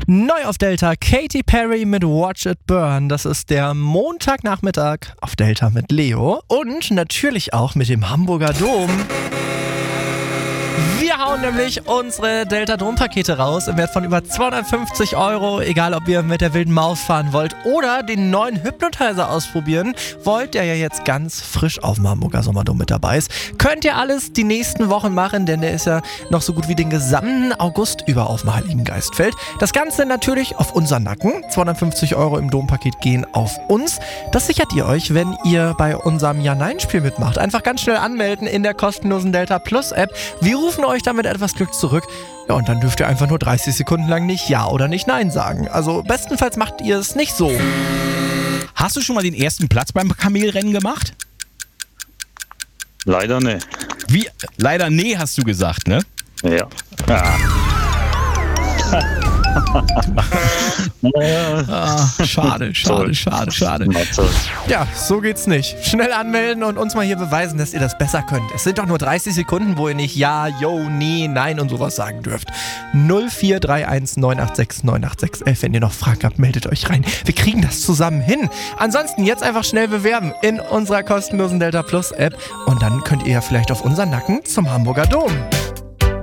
Neu auf Delta, Katy Perry mit Watch It Burn. Das ist der Montagnachmittag auf Delta mit Leo und natürlich auch mit dem Hamburger Dom. Wir hauen nämlich unsere Delta-Dom-Pakete raus im Wert von über 250 €. Egal, ob ihr mit der wilden Maus fahren wollt oder den neuen Hypnotizer ausprobieren wollt, der ja jetzt ganz frisch auf dem Hamburger Sommerdom mit dabei ist. Könnt ihr alles die nächsten Wochen machen, denn der ist ja noch so gut wie den gesamten August über auf dem Heiligen Geistfeld. Das Ganze natürlich auf unseren Nacken. 250 € im Dompaket gehen auf uns. Das sichert ihr euch, wenn ihr bei unserem Ja-Nein-Spiel mitmacht. Einfach ganz schnell anmelden in der kostenlosen Delta Plus App. Wir rufen euch damit etwas Glück zurück. Ja, und dann dürft ihr einfach nur 30 Sekunden lang nicht Ja oder nicht Nein sagen. Also bestenfalls macht ihr es nicht so. Hast du schon mal den ersten Platz beim Kamelrennen gemacht? Leider nicht. Wie? Leider nee, hast du gesagt, ne? Ja. Schade. Ja, so geht's nicht. Schnell anmelden und uns mal hier beweisen, dass ihr das besser könnt. Es sind doch nur 30 Sekunden, wo ihr nicht Ja, Jo, Nee, Nein und sowas sagen dürft. 0431 986 986 11. Wenn ihr noch Fragen habt, meldet euch rein. Wir kriegen das zusammen hin. Ansonsten jetzt einfach schnell bewerben in unserer kostenlosen Delta Plus App und dann könnt ihr ja vielleicht auf unseren Nacken zum Hamburger Dom.